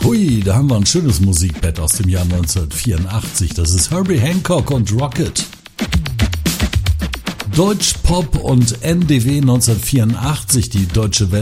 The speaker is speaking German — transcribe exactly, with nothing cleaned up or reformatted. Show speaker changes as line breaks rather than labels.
Hui, da haben wir ein schönes Musikbett aus dem Jahr neunzehnhundertvierundachtzig. Das ist Herbie Hancock und Rocket. Deutschpop und N D W neunzehnhundertvierundachtzig. Die Deutsche Welle